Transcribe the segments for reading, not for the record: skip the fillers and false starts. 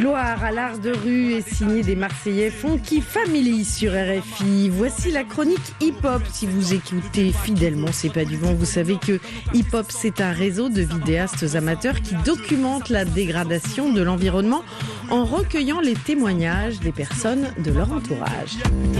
Gloire à l'art de rue est signé des Marseillais Funky Family sur RFI. Voici la chronique hip-hop. Si vous écoutez fidèlement C'est pas du vent, vous savez que hip-hop, c'est un réseau de vidéastes amateurs qui documentent la dégradation de l'environnement en recueillant les témoignages des personnes de leur entourage.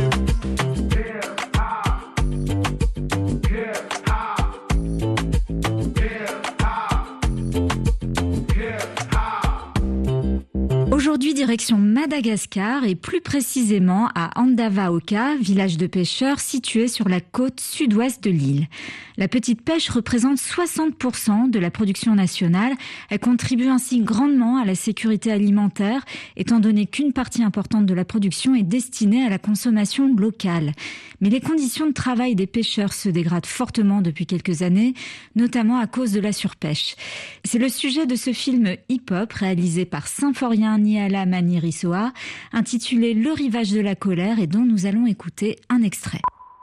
Aujourd'hui, direction Madagascar et plus précisément à Andavaoka, village de pêcheurs situé sur la côte sud-ouest de l'île. La petite pêche représente 60% de la production nationale. Elle contribue ainsi grandement à la sécurité alimentaire, étant donné qu'une partie importante de la production est destinée à la consommation locale. Mais les conditions de travail des pêcheurs se dégradent fortement depuis quelques années, notamment à cause de la surpêche. C'est le sujet de ce film hip-hop réalisé par Symphorien Niala Manirisoa, intitulé Le rivage de la colère et dont nous allons écouter un extrait.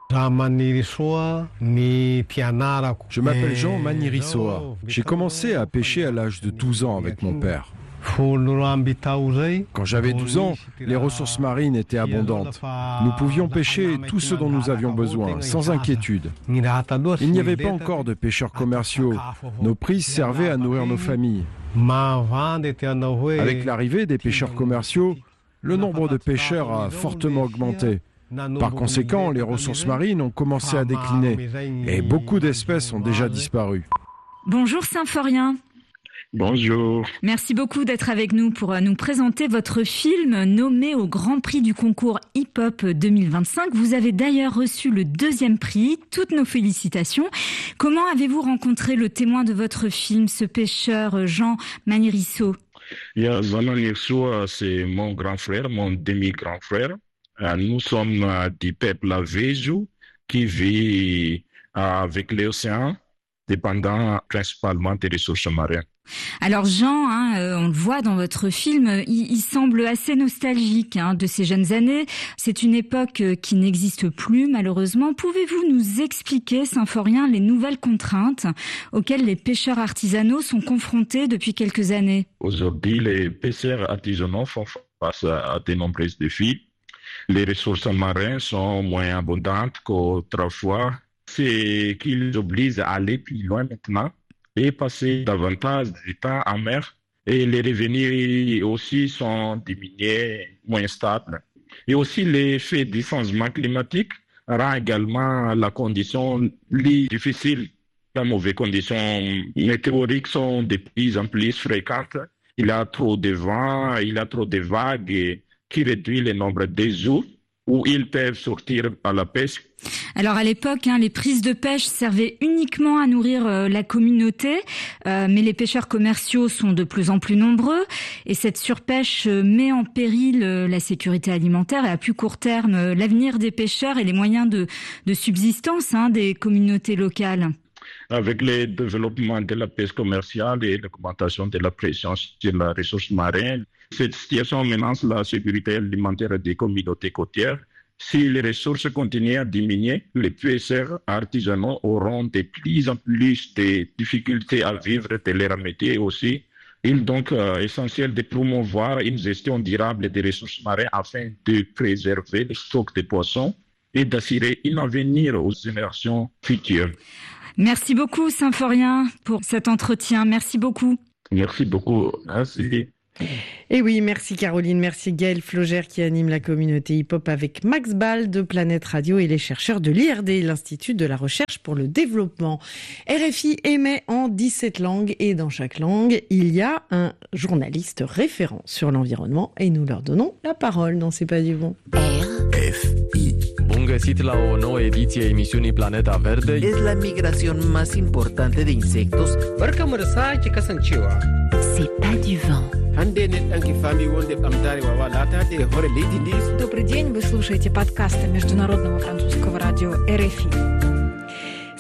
Je m'appelle Jean Manirisoa. J'ai commencé à pêcher à l'âge de 12 ans avec mon père. Quand j'avais 12 ans, les ressources marines étaient abondantes. Nous pouvions pêcher tout ce dont nous avions besoin, sans inquiétude. Il n'y avait pas encore de pêcheurs commerciaux. Nos prises servaient à nourrir nos familles. Avec l'arrivée des pêcheurs commerciaux, le nombre de pêcheurs a fortement augmenté. Par conséquent, les ressources marines ont commencé à décliner et beaucoup d'espèces ont déjà disparu. Bonjour Symphorien. Bonjour. Merci beaucoup d'être avec nous pour nous présenter votre film nommé au Grand Prix du concours Hip Hop 2025. Vous avez d'ailleurs reçu le 2e prix. Toutes nos félicitations. Comment avez-vous rencontré le témoin de votre film, ce pêcheur Jean Maniriso? Jean Maniriso, c'est mon grand frère, mon demi-grand frère. Nous sommes du peuple Véjou qui vit avec l'océan, dépendant principalement des ressources marines. Alors Jean, on le voit dans votre film, il semble assez nostalgique de ces jeunes années. C'est une époque qui n'existe plus malheureusement. Pouvez-vous nous expliquer, Symphorien, les nouvelles contraintes auxquelles les pêcheurs artisanaux sont confrontés depuis quelques années? Aujourd'hui, les pêcheurs artisanaux font face à de nombreux défis. Les ressources marines sont moins abondantes qu'autrefois. C'est qu'ils obligent à aller plus loin maintenant et passer davantage de temps en mer. Et les revenus aussi sont diminués, moins stables. Et aussi l'effet du changement climatique rend également la condition difficile. Les mauvaises conditions météorologiques sont de plus en plus fréquentes. Il y a trop de vent, il y a trop de vagues qui réduit le nombre de jours où ils peuvent sortir à la pêche. Alors à l'époque, les prises de pêche servaient uniquement à nourrir la communauté, mais les pêcheurs commerciaux sont de plus en plus nombreux et cette surpêche met en péril la sécurité alimentaire et à plus court terme l'avenir des pêcheurs et les moyens de subsistance des communautés locales. Avec le développement de la pêche commerciale et l'augmentation de la pression sur la ressource marine, cette situation menace la sécurité alimentaire des communautés côtières. Si les ressources continuent à diminuer, les pêcheurs artisanaux auront de plus en plus de difficultés à vivre de leur métier aussi. Il est donc essentiel de promouvoir une gestion durable des ressources marines afin de préserver les stocks de poissons et d'assurer un avenir aux générations futures. Merci beaucoup, Symphorien, pour cet entretien. Merci beaucoup. Merci beaucoup. Merci. Et oui, merci Caroline, merci Gaël Flogère qui anime la communauté hip-hop avec Max Ball de Planète Radio et les chercheurs de l'IRD, l'Institut de la Recherche pour le Développement. RFI émet en 17 langues et dans chaque langue, il y a un journaliste référent sur l'environnement et nous leur donnons la parole dans C'est pas du vent. RFI. Bun găsit la o nouă ediție a emisiunii Planeta Verde. Es la migración más importante de insectos. Barkamu da sake kasancewa. C'est pas du vent. Hande ne ɗanki fami wonde ɓamtare wawa latade hore leydi ndi. Добрый день, вы слушаете подкасты Международного французского радио RFI.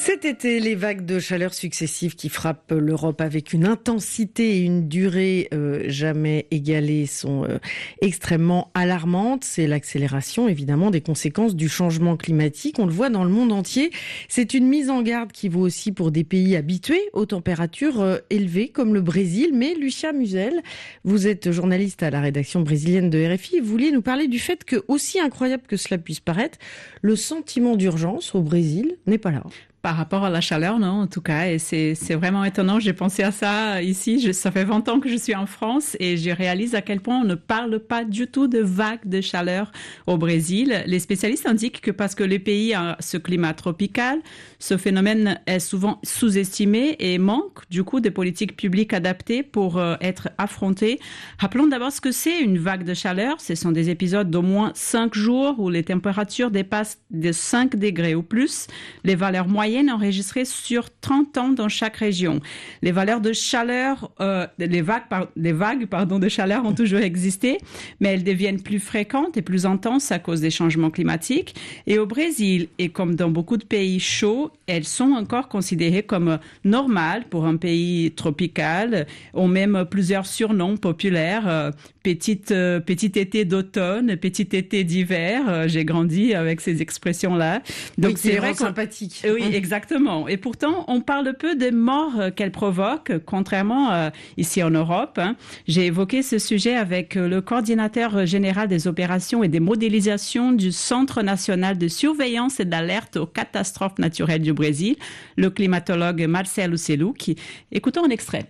Cet été, les vagues de chaleur successives qui frappent l'Europe avec une intensité et une durée jamais égalées sont extrêmement alarmantes. C'est l'accélération, évidemment, des conséquences du changement climatique. On le voit dans le monde entier. C'est une mise en garde qui vaut aussi pour des pays habitués aux températures élevées, comme le Brésil. Mais Lucia Musel, vous êtes journaliste à la rédaction brésilienne de RFI. Vous vouliez nous parler du fait que, aussi incroyable que cela puisse paraître, le sentiment d'urgence au Brésil n'est pas là. Par rapport à la chaleur, non, en tout cas, et c'est vraiment étonnant. J'ai pensé à ça ici. Ça fait 20 ans que je suis en France et je réalise à quel point on ne parle pas du tout de vagues de chaleur au Brésil. Les spécialistes indiquent que parce que le pays a ce climat tropical, ce phénomène est souvent sous-estimé et manque du coup de politiques publiques adaptées pour être affronté. Rappelons d'abord ce que c'est une vague de chaleur. Ce sont des épisodes d'au moins 5 jours où les températures dépassent de 5 degrés ou plus. Les valeurs moyennes enregistrées sur 30 ans dans chaque région. Les valeurs de chaleur, les vagues de chaleur ont toujours existé, mais elles deviennent plus fréquentes et plus intenses à cause des changements climatiques. Et au Brésil, et comme dans beaucoup de pays chauds, elles sont encore considérées comme normales pour un pays tropical, ont même plusieurs surnoms populaires. Petit été d'automne, petit été d'hiver. J'ai grandi avec ces expressions-là. Donc oui, c'est vrai sympathique. Oui, exactement. Et pourtant, on parle peu des morts qu'elles provoquent, contrairement ici en Europe. J'ai évoqué ce sujet avec le coordinateur général des opérations et des modélisations du Centre national de surveillance et d'alerte aux catastrophes naturelles du Brésil, le climatologue Marcelo Cellucchi. Écoutons un extrait.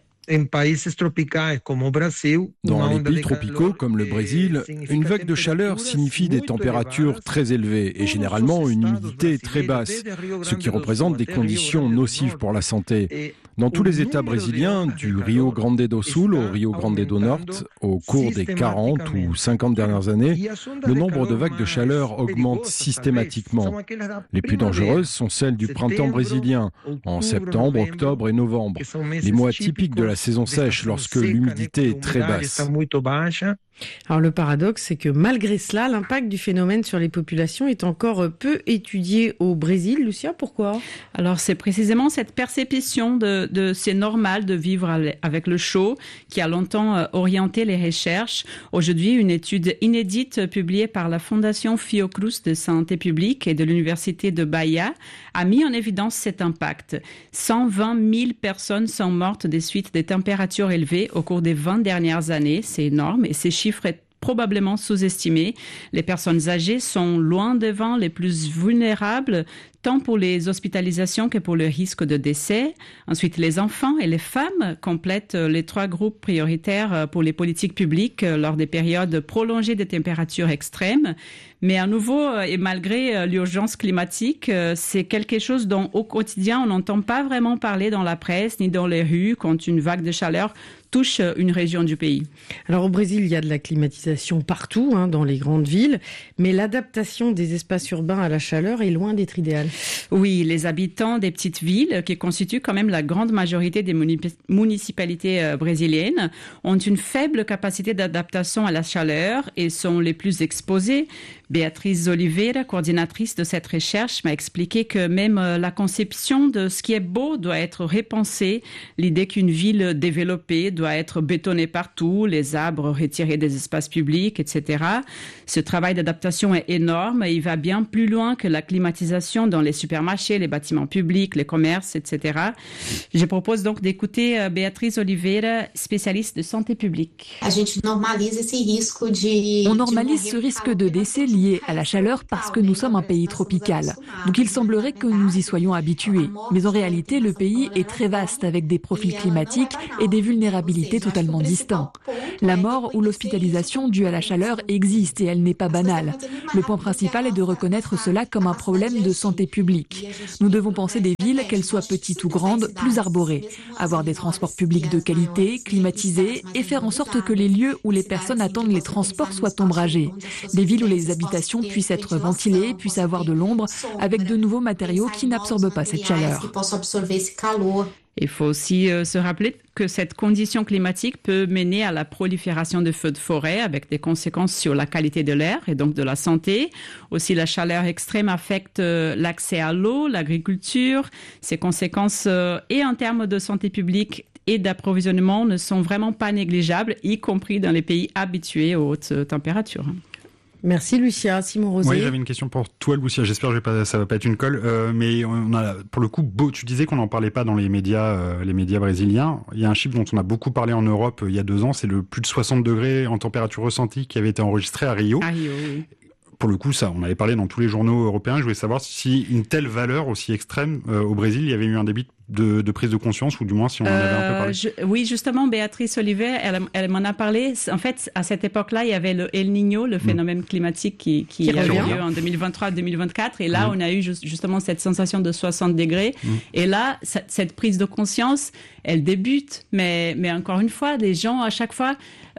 Dans les pays tropicaux comme le Brésil, une vague de chaleur signifie des températures très élevées et généralement une humidité très basse, ce qui représente des conditions nocives pour la santé. Dans tous les États brésiliens, du Rio Grande do Sul au Rio Grande do Norte, au cours des 40 ou 50 dernières années, le nombre de vagues de chaleur augmente systématiquement. Les plus dangereuses sont celles du printemps brésilien, en septembre, octobre et novembre, les mois typiques de la saison sèche lorsque l'humidité est très basse. Alors le paradoxe, c'est que malgré cela, l'impact du phénomène sur les populations est encore peu étudié au Brésil. Lucia, pourquoi ? Alors c'est précisément cette perception de c'est normal de vivre avec le chaud qui a longtemps orienté les recherches. Aujourd'hui, une étude inédite publiée par la Fondation Fiocruz de Santé publique et de l'Université de Bahia a mis en évidence cet impact. 120 000 personnes sont mortes des suites des températures élevées au cours des 20 dernières années. C'est énorme et ces chiffres est probablement sous-estimé. Les personnes âgées sont loin devant les plus vulnérables, tant pour les hospitalisations que pour le risque de décès. Ensuite, les enfants et les femmes complètent les 3 groupes prioritaires pour les politiques publiques lors des périodes prolongées de températures extrêmes. Mais à nouveau, et malgré l'urgence climatique, c'est quelque chose dont au quotidien on n'entend pas vraiment parler dans la presse ni dans les rues quand une vague de chaleur touche une région du pays. Alors au Brésil, il y a de la climatisation partout, dans les grandes villes, mais l'adaptation des espaces urbains à la chaleur est loin d'être idéale. Oui, les habitants des petites villes, qui constituent quand même la grande majorité des municipalités brésiliennes, ont une faible capacité d'adaptation à la chaleur et sont les plus exposés. Béatrice Oliveira, coordinatrice de cette recherche, m'a expliqué que même la conception de ce qui est beau doit être repensée. L'idée qu'une ville développée doit être bétonnée partout, les arbres retirés des espaces publics, etc. Ce travail d'adaptation est énorme et il va bien plus loin que la climatisation dans les supermarchés, les bâtiments publics, les commerces, etc. Je propose donc d'écouter Béatrice Oliveira, spécialiste de santé publique. On normalise ce risque de décès lié à la chaleur parce que nous sommes un pays tropical. Donc il semblerait que nous y soyons habitués. Mais en réalité, le pays est très vaste avec des profils climatiques et des vulnérabilités totalement distincts. La mort ou l'hospitalisation due à la chaleur existe et elle n'est pas banale. Le point principal est de reconnaître cela comme un problème de santé publique. Nous devons penser des villes, qu'elles soient petites ou grandes, plus arborées. Avoir des transports publics de qualité, climatisés et faire en sorte que les lieux où les personnes attendent les transports soient ombragés. Des villes où les habitants habitation puisse être ventilée, puisse avoir de l'ombre, avec de nouveaux matériaux qui n'absorbent pas cette chaleur. Il faut aussi se rappeler que cette condition climatique peut mener à la prolifération de feux de forêt avec des conséquences sur la qualité de l'air et donc de la santé. Aussi, la chaleur extrême affecte l'accès à l'eau, l'agriculture. Ces conséquences et en termes de santé publique et d'approvisionnement ne sont vraiment pas négligeables, y compris dans les pays habitués aux hautes températures. Merci Lucia. Simon Rosé. Oui, j'avais une question pour toi, Lucia. J'espère que ça va pas être une colle, mais on a pour le coup, tu disais qu'on n'en parlait pas dans les médias brésiliens. Il y a un chiffre dont on a beaucoup parlé en Europe il y a 2 ans, c'est le plus de 60 degrés en température ressentie qui avait été enregistré à Rio. À Rio, oui. Pour le coup, ça, on avait parlé dans tous les journaux européens. Je voulais savoir si une telle valeur aussi extrême au Brésil, il y avait eu un début de prise de conscience, ou du moins si on en avait un peu parlé. Oui, justement, Béatrice Oliver, elle m'en a parlé. En fait, à cette époque-là, il y avait le El Niño, le phénomène climatique qui a eu lieu en 2023-2024. Et là, on a eu justement cette sensation de 60 degrés. Et là, cette prise de conscience, elle débute. Mais encore une fois, les gens, à chaque fois,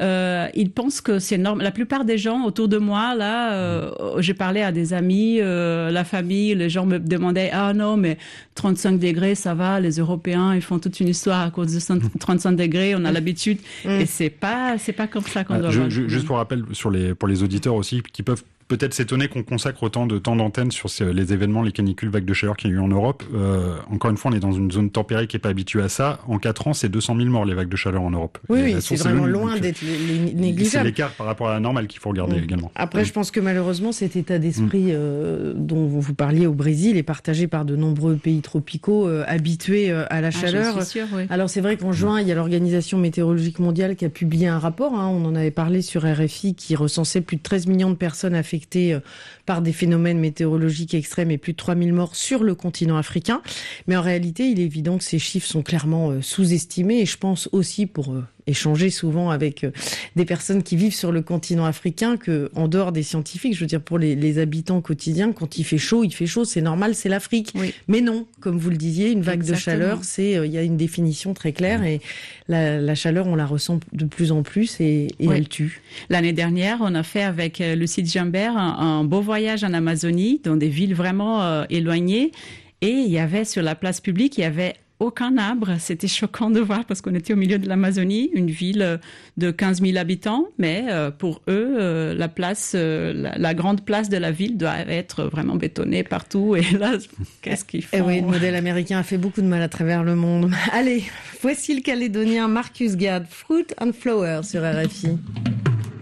ils pensent que c'est normal. La plupart des gens autour de moi, là, j'ai parlé à des amis, la famille, les gens me demandaient « Ah non, mais 35 degrés, ça va, les Européens, ils font toute une histoire à cause de 35 degrés, on a l'habitude. » Et c'est pas comme ça qu'on doit voir. Juste pour rappel, pour les auditeurs aussi, qui peuvent peut-être s'étonner qu'on consacre autant de temps d'antenne sur les événements, les canicules, vagues de chaleur qu'il y a eu en Europe. Encore une fois, on est dans une zone tempérée qui n'est pas habituée à ça. En 4 ans, c'est 200 000 morts, les vagues de chaleur en Europe. Oui, c'est vraiment loin d'être négligeable. C'est l'écart par rapport à la normale qu'il faut regarder également. Après, je pense que malheureusement, cet état d'esprit dont vous parliez au Brésil est partagé par de nombreux pays tropicaux habitués à la chaleur. Je suis sûre, oui. Alors, c'est vrai qu'en juin, il y a l'Organisation météorologique mondiale qui a publié un rapport, on en avait parlé sur RFI, qui recensait plus de 13 millions de personnes affectées par des phénomènes météorologiques extrêmes et plus de 3000 morts sur le continent africain. Mais en réalité, il est évident que ces chiffres sont clairement sous-estimés et je pense aussi pour échanger souvent avec des personnes qui vivent sur le continent africain que, en dehors des scientifiques, je veux dire pour les habitants quotidiens, quand il fait chaud, c'est normal, c'est l'Afrique. Oui. Mais non, comme vous le disiez, une vague de chaleur, il y a une définition très claire et la chaleur, on la ressent de plus en plus et elle tue. L'année dernière, on a fait avec Lucie Jambert un beau voyage en Amazonie, dans des villes vraiment éloignées. Et il y avait sur la place publique, il y avait aucun arbre. C'était choquant de voir parce qu'on était au milieu de l'Amazonie, une ville de 15 000 habitants. Mais pour eux, la grande place de la ville doit être vraiment bétonnée partout. Et là, qu'est-ce qu'ils font? Et oui, le modèle américain a fait beaucoup de mal à travers le monde. Allez, voici le Calédonien Marcus Gad, Fruit and Flower sur RFI.